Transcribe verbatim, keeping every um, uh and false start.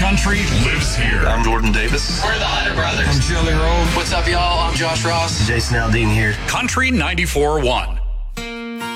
country lives here. I'm Jordan Davis. We're the Hunter Brothers. I'm Jelly Roll. What's up, y'all? I'm Josh Ross. Jason Aldean here. Country ninety-four point one.